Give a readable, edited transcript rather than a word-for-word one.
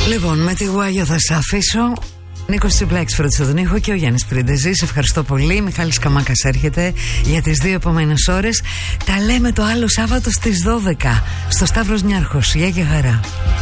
Λοιπόν, με τη Γουάγιο θα σε αφήσω. Νίκος Τσιπλάκης φρόντισε τον ήχο και ο Γιάννης Πριντεζής. Ευχαριστώ πολύ. Μιχάλης Καμάκας έρχεται για τις 2 επόμενες ώρες. Τα λέμε το άλλο Σάββατο στις 12 στο Σταύρος Νιάρχος. Γεια και χαρά.